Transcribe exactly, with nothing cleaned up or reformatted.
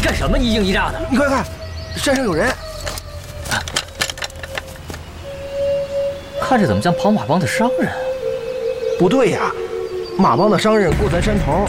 干什么一惊一乍的？ 你快看，山上有人！ 看着怎么像跑马帮的商人？ 不对呀，马帮的商人过在山头，